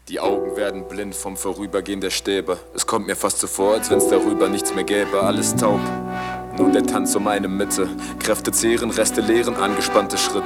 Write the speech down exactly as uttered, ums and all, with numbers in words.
Die Augen werden blind vom Vorübergehen der Stäbe. Es kommt mir fast so vor, als wenn's darüber nichts mehr gäbe. Alles taub, nur der Tanz um meine Mitte. Kräfte zehren, Reste leeren, angespannte Schritte.